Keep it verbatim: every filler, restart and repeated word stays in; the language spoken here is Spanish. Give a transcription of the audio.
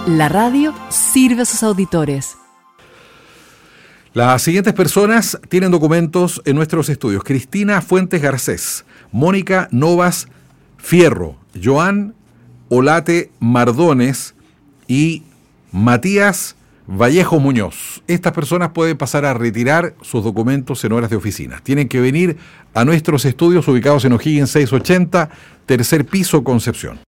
La radio sirve a sus auditores. Las siguientes personas tienen documentos en nuestros estudios: Cristina Fuentes Garcés, Mónica Novas Fierro, Joan Olate Mardones y Matías Vallejo Muñoz. Estas personas pueden pasar a retirar sus documentos en horas de oficina. Tienen que venir a nuestros estudios ubicados en O'Higgins seiscientos ochenta, tercer piso, Concepción.